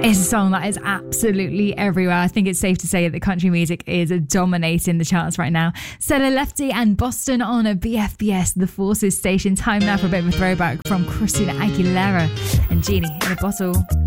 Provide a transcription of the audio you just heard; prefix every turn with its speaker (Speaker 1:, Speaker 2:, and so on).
Speaker 1: It's a song that is absolutely everywhere. I think it's safe to say that country music is dominating the charts right now. Stella Lefty and Boston on a BFBS, the Forces station. Time now for a bit of a throwback from Christina Aguilera and Genie in a Bottle.